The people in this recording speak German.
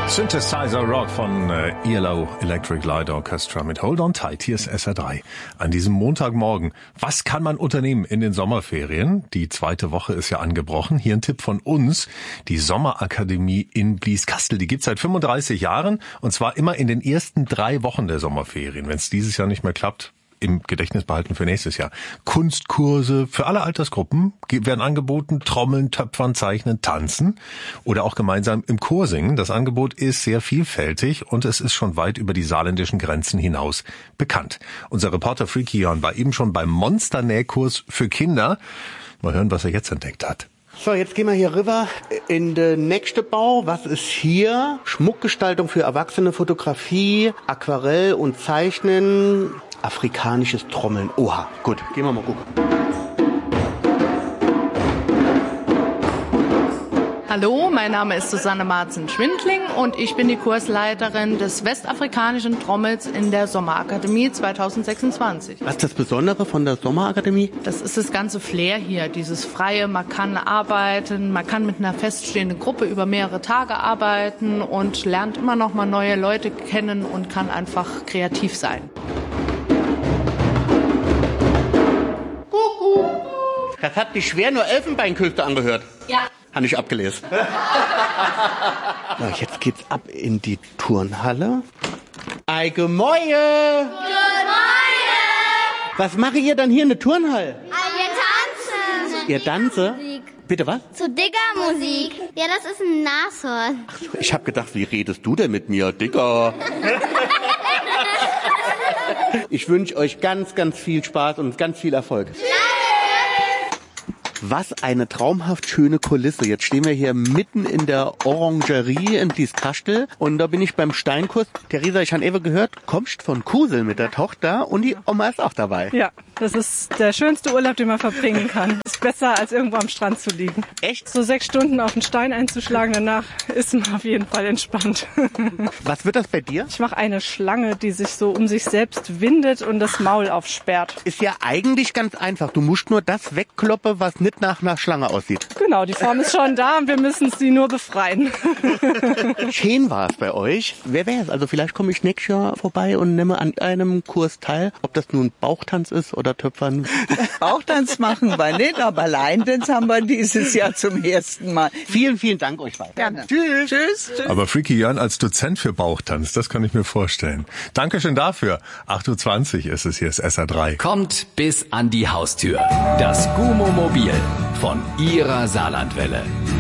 Synthesizer Rock von ELO Electric Light Orchestra mit Hold on Tight. Hier ist SR3 an diesem Montagmorgen. Was kann man unternehmen in den Sommerferien? Die zweite Woche ist ja angebrochen. Hier ein Tipp von uns. Die Sommerakademie in Blieskastel, die gibt's seit 35 Jahren und zwar immer in den ersten 3 Wochen der Sommerferien. Wenn es dieses Jahr nicht mehr klappt, im Gedächtnis behalten für nächstes Jahr. Kunstkurse für alle Altersgruppen werden angeboten, Trommeln, Töpfern, Zeichnen, Tanzen oder auch gemeinsam im Chor singen. Das Angebot ist sehr vielfältig und es ist schon weit über die saarländischen Grenzen hinaus bekannt. Unser Reporter Freaky Jörn war eben schon beim Monster-Nähkurs für Kinder. Mal hören, was er jetzt entdeckt hat. So, jetzt gehen wir hier rüber in den nächsten Bau. Was ist hier? Schmuckgestaltung für Erwachsene, Fotografie, Aquarell und Zeichnen, afrikanisches Trommeln. Oha, gut, gehen wir mal gucken. Hallo, mein Name ist Susanne Marzen-Schwindling und ich bin die Kursleiterin des westafrikanischen Trommels in der Sommerakademie 2026. Was ist das Besondere von der Sommerakademie? Das ist das ganze Flair hier, dieses Freie, man kann arbeiten, man kann mit einer feststehenden Gruppe über mehrere Tage arbeiten und lernt immer noch mal neue Leute kennen und kann einfach kreativ sein. Das hat sich schwer nur Elfenbeinküste angehört. Ja. Habe ich abgelesen. So, jetzt geht's ab in die Turnhalle. Eige Moje! Moje! Was mache ihr dann hier in der Turnhalle? Wir tanzen. Ihr tanze? Bitte was? Zu Digger-Musik. Ja, das ist ein Nashorn. Ich habe gedacht, wie redest du denn mit mir, Digger? Ich wünsche euch ganz, ganz viel Spaß und ganz viel Erfolg. Was eine traumhaft schöne Kulisse. Jetzt stehen wir hier mitten in der Orangerie in Blieskastel und da bin ich beim Steinkurs. Theresa, ich habe eben gehört, kommst von Kusel mit der Tochter und die Oma ist auch dabei. Ja, das ist der schönste Urlaub, den man verbringen kann. Ist besser, als irgendwo am Strand zu liegen. Echt? So 6 Stunden auf den Stein einzuschlagen, danach ist man auf jeden Fall entspannt. Was wird das bei dir? Ich mache eine Schlange, die sich so um sich selbst windet und das Maul aufsperrt. Ist ja eigentlich ganz einfach. Du musst nur das wegkloppen, was nicht nach einer Schlange aussieht. Genau, die Form ist schon da und wir müssen sie nur befreien. Schön war es bei euch. Wer wäre es? Also vielleicht komme ich nächstes Jahr vorbei und nehme an einem Kurs teil. Ob das nun Bauchtanz ist oder Töpfern. Bauchtanz machen wir nicht, aber Leintanz haben wir dieses Jahr zum ersten Mal. Vielen, vielen Dank euch beiden. Gerne. Tschüss. Tschüss. Aber Freaky Jörn als Dozent für Bauchtanz, das kann ich mir vorstellen. Dankeschön dafür. 8:20 Uhr ist es, hier ist SR3. Kommt bis an die Haustür. Das Gumo-Mobil von Ihrer Saarlandwelle.